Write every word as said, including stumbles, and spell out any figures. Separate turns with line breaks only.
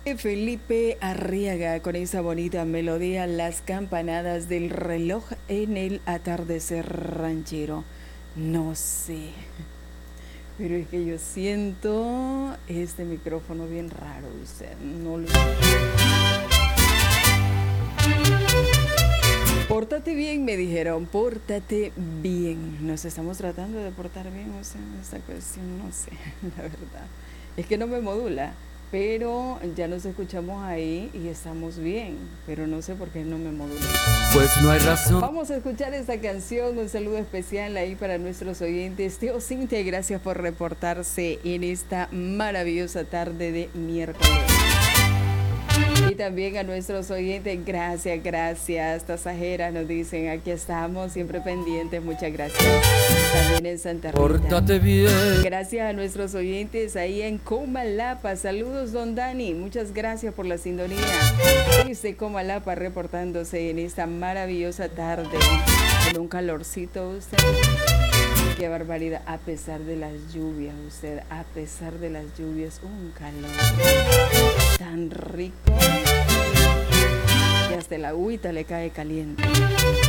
Felipe Arriaga con esa bonita melodía, las campanadas del reloj en el atardecer ranchero. No sé, pero es que yo siento este micrófono bien raro, usted no lo... Pórtate bien, me dijeron, pórtate bien. Nos estamos tratando de portar bien, o sea, esta cuestión, no sé, la verdad. Es que no me modula, pero ya nos escuchamos ahí y estamos bien, pero no sé por qué no me modula.
Pues no hay razón.
Vamos a escuchar esta canción, un saludo especial ahí para nuestros oyentes. Teo Cintia, gracias por reportarse en esta maravillosa tarde de miércoles. Y también a nuestros oyentes, gracias, gracias. Tasajeras nos dicen, aquí estamos, siempre pendientes, muchas gracias. También en Santa Rita.
Pórtate bien.
Gracias a nuestros oyentes ahí en Comalapa. Saludos, don Dani, muchas gracias por la sintonía. Desde Comalapa reportándose en esta maravillosa tarde, con un calorcito usted. Qué barbaridad, a pesar de las lluvias, usted, a pesar de las lluvias, un calor tan rico que hasta el agüita le cae caliente.